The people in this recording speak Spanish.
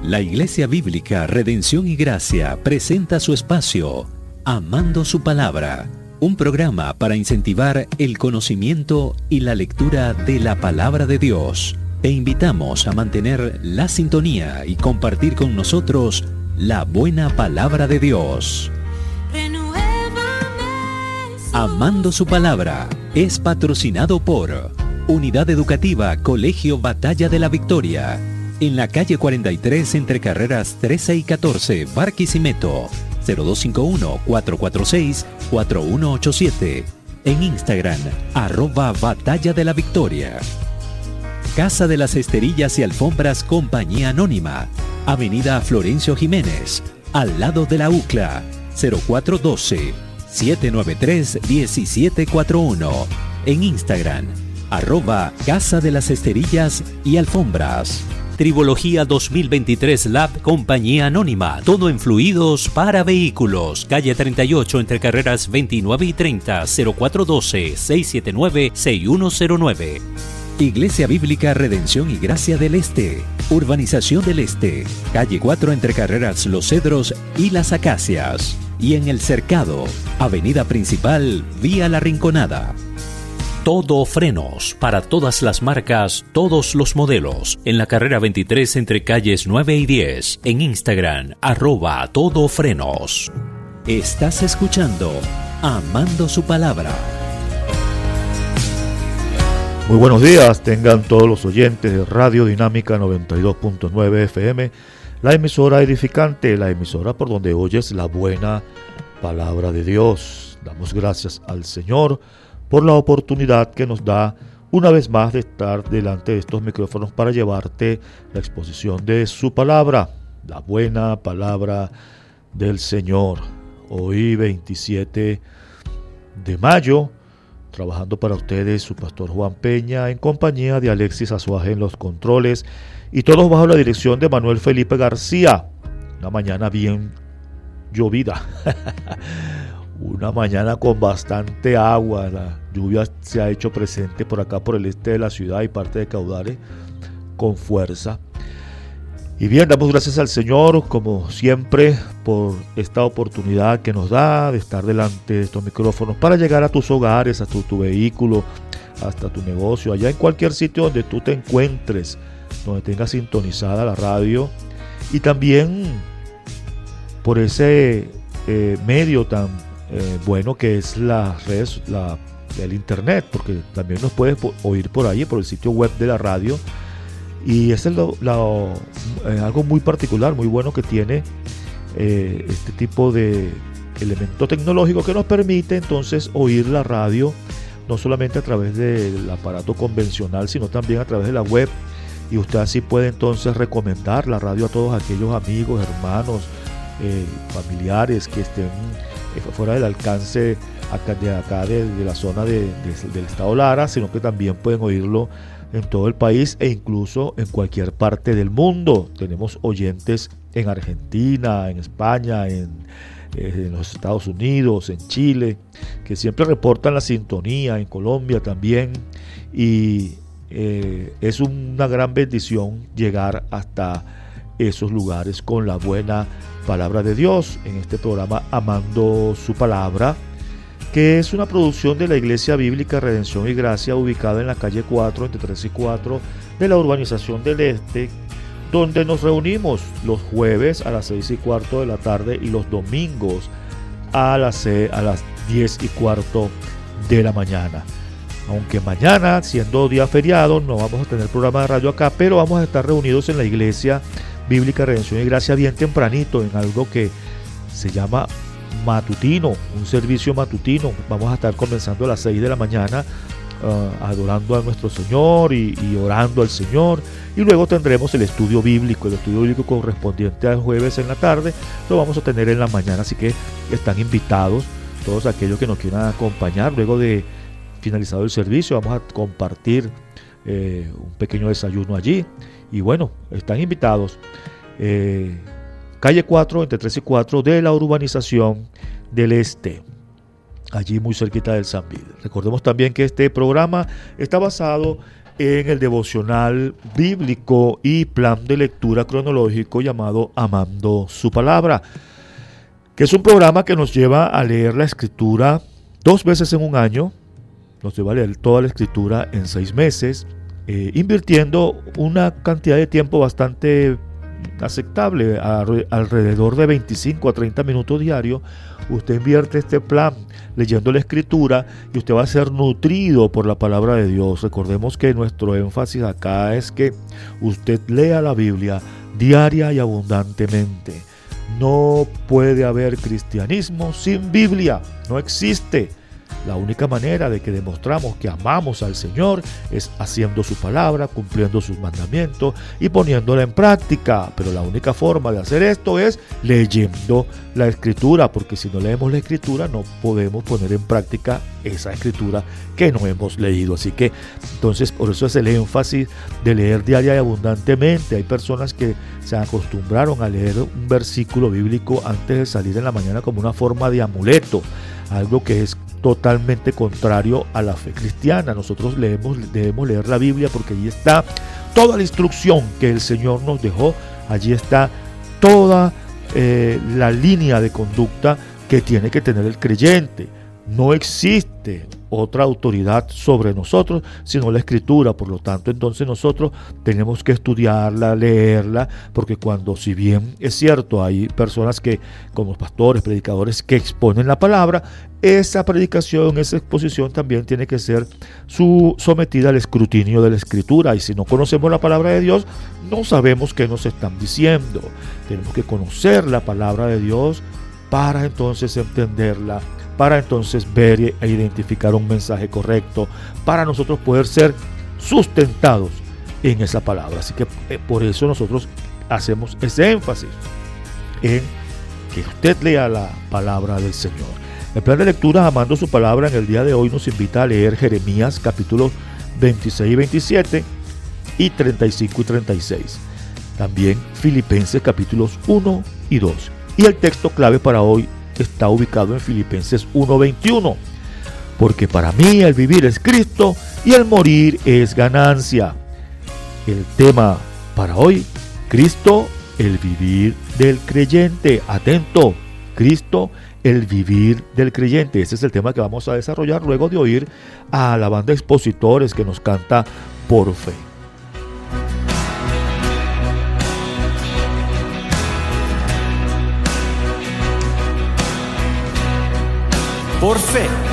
La Iglesia Bíblica Redención y Gracia presenta su espacio Amando su Palabra, un programa para incentivar el conocimiento y la lectura de la Palabra de Dios. Te invitamos a mantener la sintonía y compartir con nosotros la buena Palabra de Dios. Amando su Palabra es patrocinado por Unidad Educativa Colegio Batalla de la Victoria, en la calle 43 entre carreras 13 y 14, Barquisimeto, 0251-446-4187. En Instagram, @Batalla de la Victoria. Casa de las Esterillas y Alfombras Compañía Anónima, Avenida Florencio Jiménez, al lado de la UCLA, 0412-793-1741. En Instagram, @Casa de las Esterillas y Alfombras. Tribología 2023 Lab Compañía Anónima, todo en fluidos para vehículos, calle 38 entre carreras 29 y 30, 0412-679-6109. Iglesia Bíblica Redención y Gracia del Este, Urbanización del Este, calle 4 entre carreras Los Cedros y Las Acacias. Y en El Cercado, avenida principal, vía La Rinconada. Todo Frenos, para todas las marcas, todos los modelos. En la carrera 23 entre calles 9 y 10. En Instagram, @todofrenos. Estás escuchando Amando su Palabra. Muy buenos días, tengan todos los oyentes de Radio Dinámica 92.9 FM, la emisora edificante, la emisora por donde oyes la buena palabra de Dios. Damos gracias al Señor por la oportunidad que nos da una vez más de estar delante de estos micrófonos para llevarte la exposición de su palabra, la buena palabra del Señor. Hoy 27 de mayo, trabajando para ustedes su pastor Juan Peña en compañía de Alexis Azuaje en los controles y todos bajo la dirección de Manuel Felipe García. Una mañana bien llovida. Una mañana con bastante agua, la lluvia se ha hecho presente por acá por el este de la ciudad y parte de Caudales con fuerza. Y bien, damos gracias al Señor como siempre por esta oportunidad que nos da de estar delante de estos micrófonos para llegar a tus hogares, a tu vehículo, hasta tu negocio, allá en cualquier sitio donde tú te encuentres, donde tengas sintonizada la radio y también por ese medio tan bueno que es las redes, el internet, porque también nos puedes oír por ahí, por el sitio web de la radio. Y es algo muy particular, muy bueno que tiene este tipo de elemento tecnológico que nos permite entonces oír la radio no solamente a través del aparato convencional, sino también a través de la web. Y usted así puede entonces recomendar la radio a todos aquellos amigos, hermanos, familiares que estén fuera del alcance de la zona del estado Lara, sino que también pueden oírlo en todo el país e incluso en cualquier parte del mundo. Tenemos oyentes en Argentina, en España, en los Estados Unidos, en Chile, que siempre reportan la sintonía, en Colombia también, y es una gran bendición llegar hasta esos lugares con la buena palabra de Dios en este programa Amando su Palabra, que es una producción de la Iglesia Bíblica Redención y Gracia, ubicada en la calle 4, entre 3 y 4 de la Urbanización del Este, donde nos reunimos los jueves a las 6 y cuarto de la tarde y los domingos a las 10 y cuarto de la mañana. Aunque mañana, siendo día feriado, no vamos a tener programa de radio acá, pero vamos a estar reunidos en la Iglesia Bíblica Redención y Gracia bien tempranito, en algo que se llama matutino, un servicio matutino. Vamos a estar comenzando a las 6 de la mañana adorando a nuestro Señor y orando al Señor, y luego tendremos el estudio bíblico correspondiente al jueves en la tarde, lo vamos a tener en la mañana, así que están invitados todos aquellos que nos quieran acompañar. Luego de finalizado el servicio vamos a compartir un pequeño desayuno allí, y bueno, están invitados. Calle 4, entre 3 y 4 de la Urbanización del Este, allí muy cerquita del Sambil. Recordemos también que este programa está basado en el devocional bíblico y plan de lectura cronológico llamado Amando su Palabra, que es un programa que nos lleva a leer la Escritura 2 veces en un año, nos lleva a leer toda la Escritura en 6 meses, invirtiendo una cantidad de tiempo bastante aceptable, alrededor de 25 a 30 minutos diarios. Usted invierte este plan leyendo la Escritura y usted va a ser nutrido por la palabra de Dios. Recordemos que nuestro énfasis acá es que usted lea la Biblia diaria y abundantemente. No puede haber cristianismo sin Biblia, no existe. La única manera de que demostramos que amamos al Señor es haciendo su palabra, cumpliendo sus mandamientos y poniéndola en práctica. Pero la única forma de hacer esto es leyendo la Escritura, porque si no leemos la Escritura no podemos poner en práctica esa Escritura que no hemos leído. Así que entonces por eso es el énfasis de leer diaria y abundantemente. Hay personas que se acostumbraron a leer un versículo bíblico antes de salir en la mañana como una forma de amuleto, algo que es totalmente contrario a la fe cristiana. Nosotros debemos leer la Biblia porque allí está toda la instrucción que el Señor nos dejó, allí está toda la línea de conducta que tiene que tener el creyente. No existe otra autoridad sobre nosotros sino la Escritura. Por lo tanto, entonces nosotros tenemos que estudiarla, leerla, porque si bien es cierto, hay personas que, como pastores, predicadores, que exponen la palabra, esa predicación, esa exposición también tiene que ser sometida al escrutinio de la Escritura. Y si no conocemos la palabra de Dios, no sabemos qué nos están diciendo. Tenemos que conocer la palabra de Dios para entonces entenderla, para entonces ver e identificar un mensaje correcto, para nosotros poder ser sustentados en esa palabra. Así que por eso nosotros hacemos ese énfasis en que usted lea la palabra del Señor. El plan de lectura Amando su Palabra en el día de hoy nos invita a leer Jeremías capítulos 26 y 27 y 35 y 36. También Filipenses capítulos 1 y 2. Y el texto clave para hoy está ubicado en Filipenses 1:21. Porque para mí el vivir es Cristo y el morir es ganancia. El tema para hoy, Cristo, el vivir del creyente. Atento, Cristo, el vivir del creyente. Ese es el tema que vamos a desarrollar luego de oír a la banda Expositores que nos canta Por Fe. Por fe,